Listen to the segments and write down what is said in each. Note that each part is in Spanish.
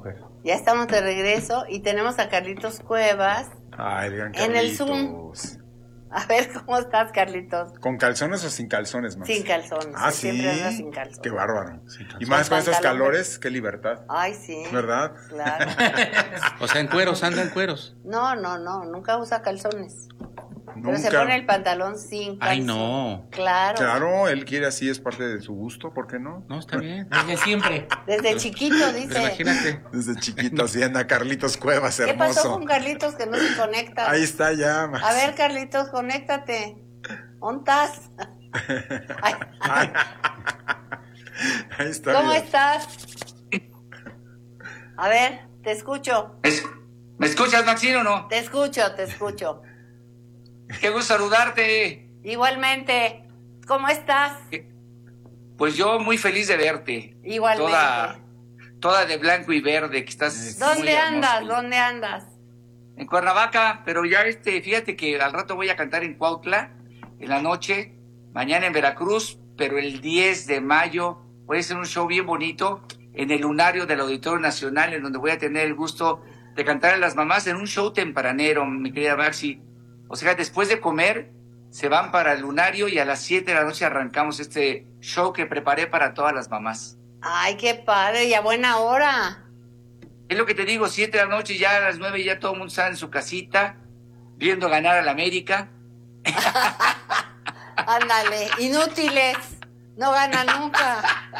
mujer. Ya estamos de regreso y tenemos a Carlitos Cuevas. Ay, el gran En Carlitos. el Zoom. A ver, ¿cómo estás, Carlitos? ¿Con calzones o sin calzones, Max? Sin calzones. Ah, sí. Siempre andas sin calzones. Qué bárbaro. Sin Y más con estos pantalón. calores, qué libertad. Ay, sí. ¿Verdad? Claro. O sea, en cueros, anda en cueros. No, nunca usa calzones. Pero se Nunca. pone el pantalón sin calzón. Ay, no. Claro. Claro, él quiere así, es parte de su gusto, ¿por qué no? No, está bien. Desde siempre. Desde chiquito, Pero dice. imagínate. Desde chiquito así anda Carlitos Cuevas, ¿Qué pasó hermoso. con Carlitos que no se conecta? Ahí está ya, Max. A ver, Carlitos, conéctate. ¿Dónde estás? Ay, Ahí está. ¿cómo mira. estás? A ver, te escucho. ¿Me escuchas, Maxine, o no? Te escucho. Qué gusto saludarte. Igualmente. ¿Cómo estás? Pues yo muy feliz de verte. Igualmente. Toda de blanco y verde, que estás muy ¿Dónde hermosa. andas? ¿Dónde andas? En Cuernavaca, pero ya fíjate que al rato voy a cantar en Cuautla, en la noche, mañana en Veracruz, pero el 10 de mayo voy a hacer un show bien bonito en el Lunario del Auditorio Nacional, en donde voy a tener el gusto de cantar a las mamás en un show tempranero, mi querida Maxi. O sea, después de comer, se van para el Lunario y a las 7 de la noche arrancamos este show que preparé para todas las mamás. Ay, qué padre, y a buena hora. Es lo que te digo, 7 de la noche, ya a las 9 ya todo el mundo está en su casita, viendo ganar a la América. Ándale, inútiles. No ganan nunca.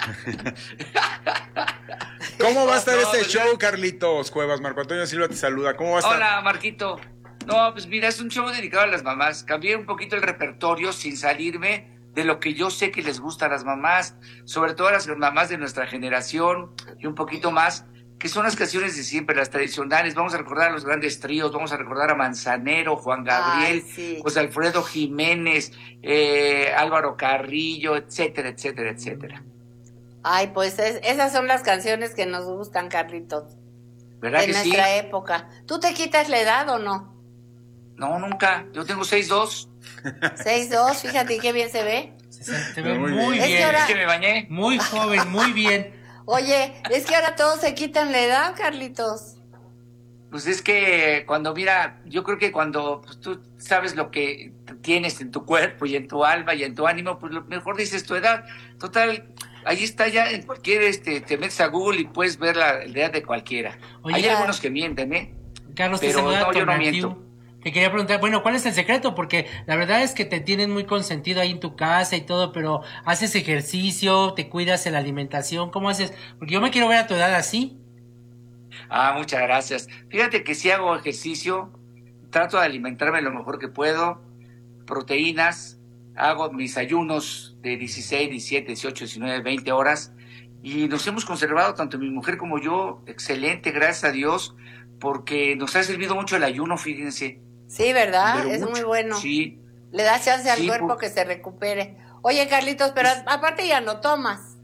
¿Cómo va a estar No, este pues, show, Carlitos Cuevas? Marco Antonio Silva te saluda. ¿Cómo va a estar? Hola, Marquito. No, pues mira, es un show dedicado a las mamás. Cambié un poquito el repertorio sin salirme de lo que yo sé que les gusta a las mamás, sobre todo a las mamás de nuestra generación y un poquito más, que son las canciones de siempre, las tradicionales. Vamos a recordar a los grandes tríos, vamos a recordar a Manzanero, Juan Gabriel, Ay, sí. José Alfredo Jiménez, Álvaro Carrillo, etcétera, etcétera, etcétera. Ay, pues esas son las canciones que nos gustan, Carlitos. ¿Verdad De que sí? nuestra época. ¿Tú te quitas la edad o no? No, nunca. Yo tengo 6'2". 6'2", fíjate qué bien se ve. Se ve Muy muy bien. Es que bien. ahora- Es que me bañé. Muy joven, muy bien. Oye, es que ahora todos se quitan la edad, Carlitos. Pues es que mira, yo creo que cuando pues, tú sabes lo que tienes en tu cuerpo y en tu alma y en tu ánimo, pues lo mejor dices tu edad. Total, ahí está ya en cualquier, te metes a Google y puedes ver la edad de cualquiera. Oye, Hay algunos que mienten, ¿eh? Carlos, te Pero saluda no, yo no Tonatiu. miento. Te quería preguntar, bueno, ¿cuál es el secreto? Porque la verdad es que te tienen muy consentido ahí en tu casa y todo, pero ¿haces ejercicio? ¿Te cuidas en la alimentación? ¿Cómo haces? Porque yo me quiero ver a tu edad así. Ah, muchas gracias. Fíjate que si hago ejercicio, trato de alimentarme lo mejor que puedo, proteínas, hago mis ayunos de 16, 17, 18, 19, 20 horas y nos hemos conservado, tanto mi mujer como yo, excelente, gracias a Dios, porque nos ha servido mucho el ayuno, fíjense. Sí, ¿verdad? Pero Es mucho. muy bueno. Sí. Le das chance al Sí, cuerpo por- que se recupere. Oye, Carlitos, pero aparte ya no tomas.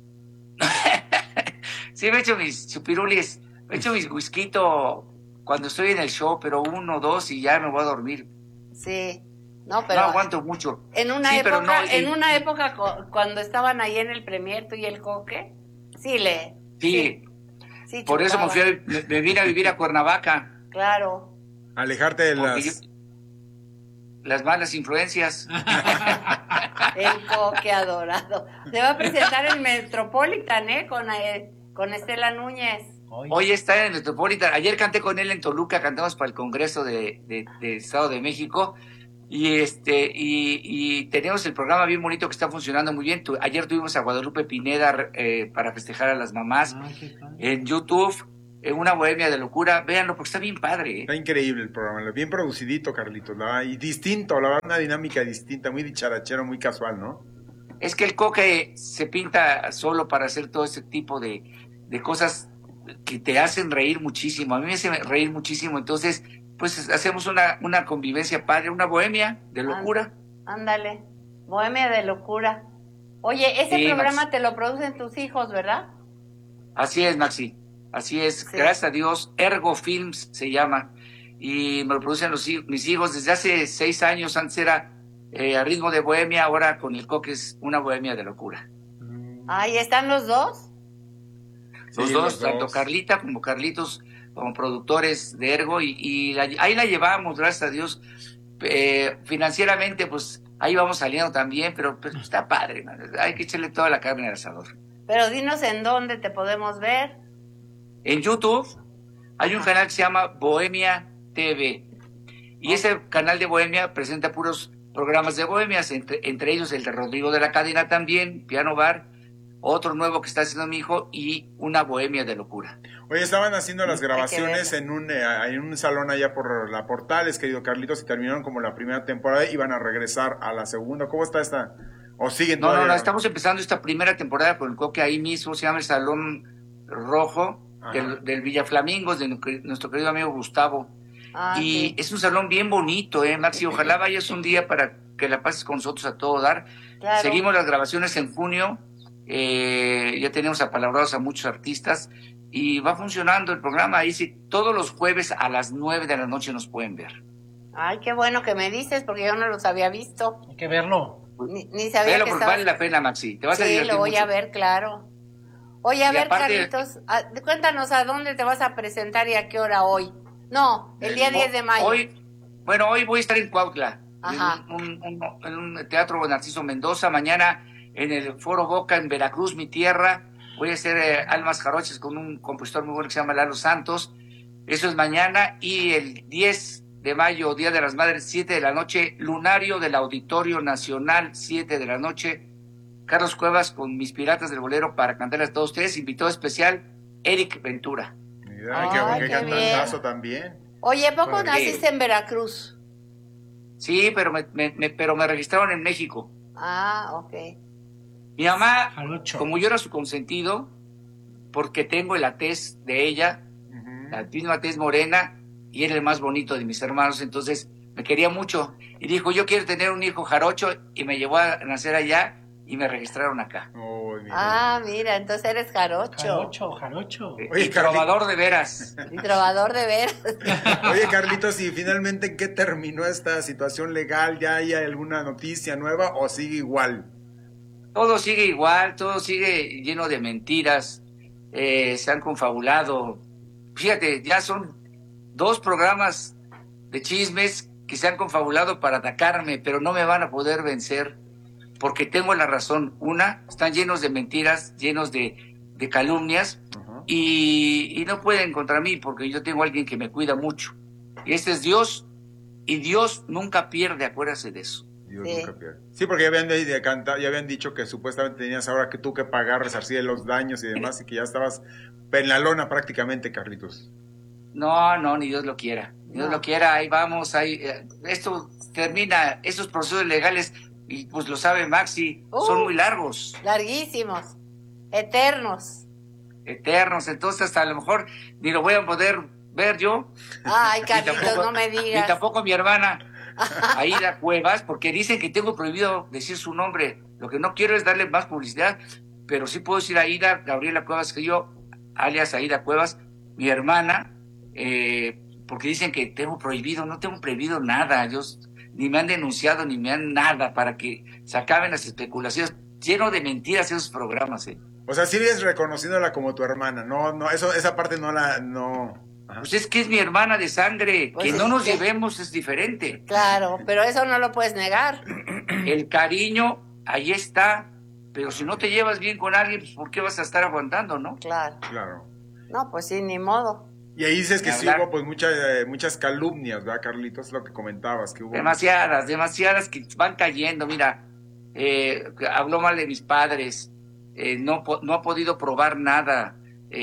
Sí, me he hecho mis chupirulis, me he hecho mis whisquito cuando estoy en el show, pero 1, 2 y ya me voy a dormir. Sí. No, pero No aguanto mucho. en una Sí, pero época, no, en una época cuando estaban ahí en el Premier, tú y el Coque, sí Sí, por eso chupaba. me vine a vivir a Cuernavaca. Claro. Alejarte de Porque las... las malas influencias. El Coque adorado. Se va a presentar en Metropolitan, con Estela Núñez. Hoy está en el Metropolitan. Ayer canté con él en Toluca, cantamos para el Congreso de Estado de México. Y tenemos el programa bien bonito que está funcionando muy bien. Ayer tuvimos a Guadalupe Pineda para festejar a las mamás en YouTube, en Una Bohemia de Locura. Véanlo porque está bien padre. Está increíble el programa, bien producidito, Carlitos, y distinto, la verdad, una dinámica distinta, muy dicharachero, muy casual, ¿no? Es que el Coque se pinta solo para hacer todo ese tipo de cosas que te hacen reír muchísimo. A mí me hace reír muchísimo, entonces pues hacemos una convivencia padre, una bohemia de locura. Ándale, Bohemia de Locura. Oye, ese Sí, programa Maxi. te lo producen tus hijos, ¿verdad? Así es, Maxi, así es, Sí. gracias a Dios. Ergo Films se llama y me lo producen mis hijos desde hace 6 años. Antes era a ritmo de bohemia, ahora con el Coque es una bohemia de locura. Ahí están los dos. Los Sí, dos, los tanto dos. Carlita como Carlitos, como productores de Ergo, ahí la llevamos, gracias a Dios. Financieramente, pues ahí vamos saliendo también, pero pues, está padre, man. Hay que echarle toda la carne al asador. Pero dinos en dónde te podemos ver. En YouTube hay un canal que se llama Bohemia TV. Y ese canal de Bohemia presenta puros programas de bohemias, entre ellos el de Rodrigo de la Cadena también, Piano Bar, otro nuevo que está haciendo mi hijo y una bohemia de locura. Oye, estaban haciendo las Hay que grabaciones verlo. en un salón allá por la Portales, querido Carlitos, y terminaron como la primera temporada y van a regresar a la segunda. ¿Cómo está esta? ¿O siguen No, todavía? estamos empezando esta primera temporada con el Coque ahí mismo, se llama el Salón Rojo Ajá. del Villaflamingos, de nuestro querido amigo Gustavo. Ah, Y sí. es un salón bien bonito, Maxi. Ojalá vayas un día para que la pases con nosotros a todo dar. Claro. Seguimos las grabaciones en junio. Ya tenemos apalabrados a muchos artistas y va funcionando el programa. Ahí sí, todos los jueves a las 9 de la noche nos pueden ver. Ay, qué bueno que me dices, porque yo no los había visto. Hay que verlo. Ni sabía Velo que porque estabas... vale la pena, Maxi. Te vas a Sí, divertir lo voy mucho. a ver, claro. Oye, a Y ver, aparte- Carlitos, cuéntanos a dónde te vas a presentar y a qué hora hoy. No, el día 10 de mayo. Hoy voy a estar en Cuautla, Ajá. en un teatro Narciso Mendoza. Mañana en el Foro Boca en Veracruz, mi tierra. Voy a hacer Almas Jarochas con un compositor muy bueno que se llama Lalo Santos. Eso es mañana. Y el 10 de mayo, Día de las Madres, 7 de la noche, Lunario del Auditorio Nacional, 7 de la noche. Carlos Cuevas con Mis Piratas del Bolero para cantarles a todos ustedes. Invitado especial, Eric Ventura. Mira, Ay, qué qué cantazo bien. también. Oye, ¿a poco Padre. naciste en Veracruz? Sí, pero me registraron en México. Ah, ok. Mi mamá, Jarocho. como yo era su consentido, porque tengo la tez de ella, Ujú. la misma tez morena, y era el más bonito de mis hermanos, entonces me quería mucho. Y dijo, yo quiero tener un hijo jarocho, y me llevó a nacer allá, y me registraron acá. Uy, mira. Ah, mira, entonces eres jarocho. Jarocho. Oye, Y trovador de veras. Y trovador de veras. Oye, Carlitos, ¿y finalmente en qué terminó esta situación legal? ¿Ya hay alguna noticia nueva o sigue igual? Todo sigue igual, todo sigue lleno de mentiras, se han confabulado. Fíjate, ya son 2 programas de chismes que se han confabulado para atacarme, pero no me van a poder vencer porque tengo la razón. Una, están llenos de mentiras, llenos de calumnias Ajá. y no pueden contra mí porque yo tengo a alguien que me cuida mucho. Y este es Dios, y Dios nunca pierde, acuérdate de eso. Dios Sí. nunca pierde. Sí, porque ya habían dicho que supuestamente tenías ahora que tú que pagar, resarcir los daños y demás, y que ya estabas en la lona prácticamente, Carlitos. No, ni Dios lo quiera. Ni Dios No. lo quiera, ahí vamos, esto termina, estos procesos legales, y pues lo sabe Maxi, son muy largos, Larguísimos. Eternos. eternos, entonces hasta a lo mejor ni lo voy a poder ver yo, Ay, ni Carlitos, no me ni digas. tampoco mi hermana, Aida Cuevas, porque dicen que tengo prohibido decir su nombre. Lo que no quiero es darle más publicidad, pero sí puedo decir Aida Gabriela Cuevas, que yo, alias Aida Cuevas, mi hermana, porque dicen que tengo prohibido. No tengo prohibido nada. Ni me han denunciado, ni me han nada, para que se acaben las especulaciones. Lleno de mentiras esos programas, O sea, sigues reconociéndola como tu hermana. No, esa parte no. Ajá. Pues es que es mi hermana de sangre. Pues Que es no nos que- llevemos es diferente. Claro, pero eso no lo puedes negar. El cariño, ahí está. Pero si no te llevas bien con alguien, pues ¿por qué vas a estar aguantando, no? Claro. Claro. No, pues sí, ni modo. Y ahí dices que Ni sí hablar. hubo pues muchas calumnias, ¿verdad, Carlitos? Lo que comentabas, que hubo. Demasiadas que van cayendo. Mira, habló mal de mis padres, no ha podido probar nada.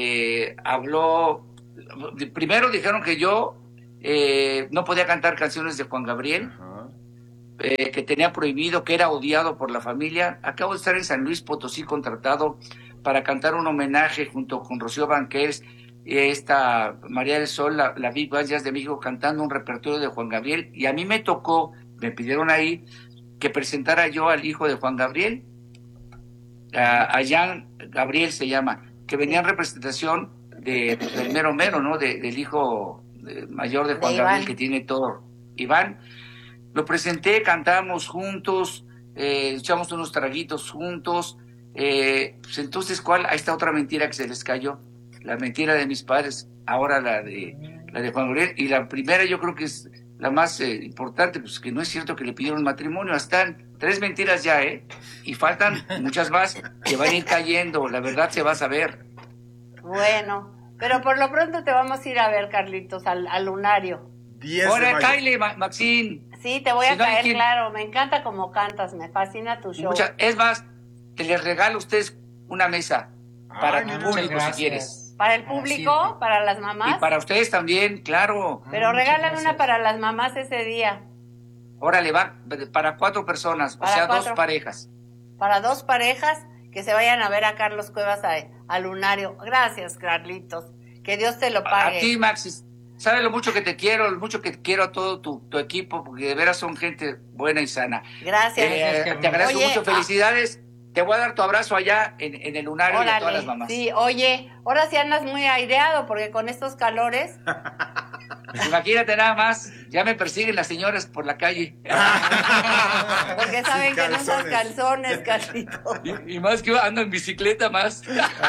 Primero dijeron que yo no podía cantar canciones de Juan Gabriel, Ajá. que tenía prohibido, que era odiado por la familia. Acabo de estar en San Luis Potosí contratado para cantar un homenaje junto con Rocío Banquels y esta María del Sol, la Big Band Jazz de México, cantando un repertorio de Juan Gabriel, y a mí me tocó, me pidieron ahí que presentara yo al hijo de Juan Gabriel, a Jean Gabriel se llama, que venía en representación del mero mero, ¿no? Del hijo mayor de Juan De Gabriel, Iván. que tiene todo, Iván. Lo presenté, cantamos juntos, echamos unos traguitos juntos. Pues entonces, ¿cuál? Ahí está otra mentira que se les cayó. La mentira de mis padres, ahora la de Juan Gabriel, y la primera yo creo que es la más importante, pues que no es cierto que le pidieron matrimonio. Están 3 mentiras ya, y faltan muchas más que van a ir cayendo, la verdad se va a saber. Bueno, pero por lo pronto te vamos a ir a ver, Carlitos, al lunario. 10 de Hola, mayo. Kyle, Maxine. Sí, te voy Si a no hay caer, quien- claro, me encanta cómo cantas, me fascina tu show. Es más, te les regalo a ustedes una mesa para Ay, tu muchas público si gracias. quieres. ¿Para el público? ¿Para las mamás? Y para ustedes también, claro. Pero Muchas regálame gracias. una para las mamás ese día. Órale, va para 4 personas, Para o sea, 4. 2 parejas. Para 2 parejas que se vayan a ver a Carlos Cuevas al lunario. Gracias, Carlitos. Que Dios te lo pague. A ti, Max, sabes lo mucho que te quiero, lo mucho que quiero a todo tu equipo, porque de veras son gente buena y sana. Gracias. Te agradezco Oye, mucho, felicidades. Te voy a dar tu abrazo allá en el lunario y a todas Órale, las mamás. sí, oye, ahora sí andas muy aireado porque con estos calores. Imagínate nada más, ya me persiguen las señoras por la calle. Porque saben Sin que no usas calzones. calzones, Carlitos. Y más que ando en bicicleta más.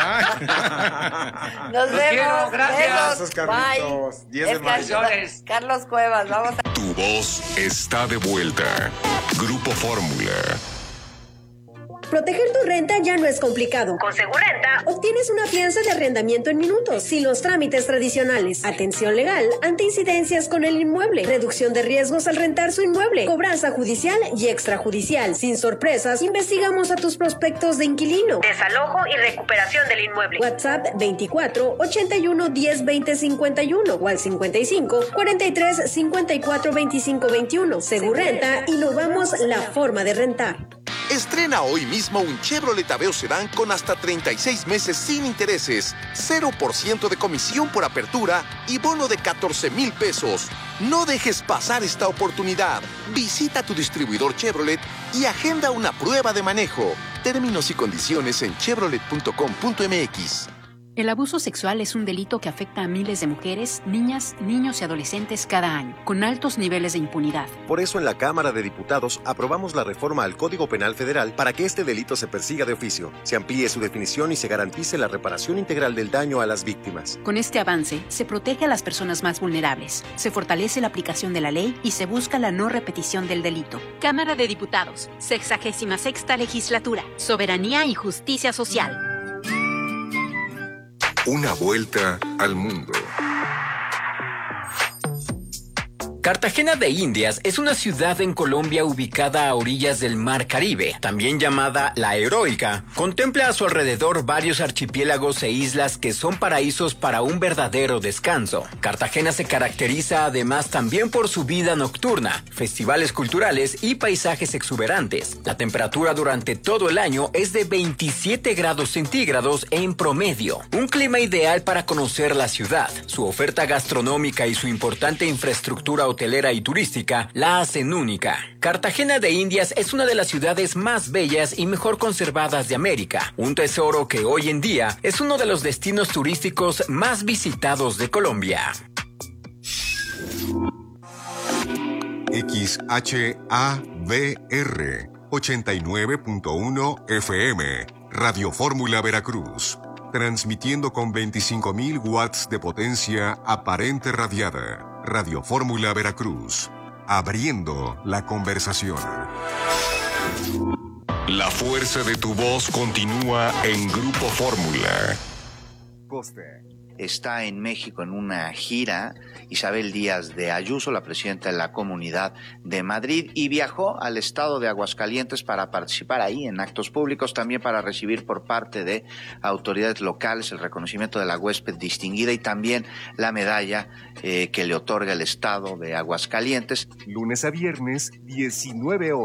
Nos Los vemos. quiero, gracias. Besos. Besos, Carlitos. Bye. 10 de Es mayo. Carlos Cuevas, vamos a... Tu voz está de vuelta. Grupo Fórmula. Proteger tu renta ya no es complicado. Con Segurrenta Obtienes una fianza de arrendamiento en minutos, sin los trámites tradicionales. Atención legal ante incidencias con el inmueble. Reducción de riesgos al rentar su inmueble. Cobranza judicial y extrajudicial. Sin sorpresas, investigamos a tus prospectos de inquilino. desalojo y recuperación del inmueble. WhatsApp 24 81 10 20 51 o al 55 43 54 25 21. Segurrenta, innovamos la forma de rentar. Estrena hoy mismo un Chevrolet Aveo Sedán con hasta 36 meses sin intereses, 0% de comisión por apertura y bono de 14,000 pesos. No dejes pasar esta oportunidad. Visita tu distribuidor Chevrolet y agenda una prueba de manejo. Términos y condiciones en chevrolet.com.mx. El abuso sexual es un delito que afecta a miles de mujeres, niñas, niños y adolescentes cada año, con altos niveles de impunidad. Por eso en la Cámara de Diputados aprobamos la reforma al Código Penal Federal para que este delito se persiga de oficio, se amplíe su definición y se garantice la reparación integral del daño a las víctimas. Con este avance, se protege a las personas más vulnerables, se fortalece la aplicación de la ley y se busca la no repetición del delito. Cámara de Diputados, 66ª Legislatura, Soberanía y Justicia Social. Una vuelta al mundo. Cartagena de Indias es una ciudad en Colombia ubicada a orillas del Mar Caribe, también llamada La Heroica. Contempla a su alrededor varios archipiélagos e islas que son paraísos para un verdadero descanso. Cartagena se caracteriza además también por su vida nocturna, festivales culturales y paisajes exuberantes. La temperatura durante todo el año es de 27 grados centígrados en promedio. Un clima ideal para conocer la ciudad. Su oferta gastronómica y su importante infraestructura hotelera y turística la hacen única. Cartagena de Indias es una de las ciudades más bellas y mejor conservadas de América, un tesoro que hoy en día es uno de los destinos turísticos más visitados de Colombia. XHAVR 89.1 FM, Radio Fórmula Veracruz, transmitiendo con 25,000 watts de potencia aparente radiada. Radio Fórmula Veracruz, abriendo la conversación. La fuerza de tu voz continúa en Grupo Fórmula. Está en México en una gira Isabel Díaz de Ayuso, la presidenta de la Comunidad de Madrid, y viajó al estado de Aguascalientes para participar ahí en actos públicos, también para recibir por parte de autoridades locales el reconocimiento de la huésped distinguida y también la medalla que le otorga el estado de Aguascalientes. Lunes a viernes, 19 horas.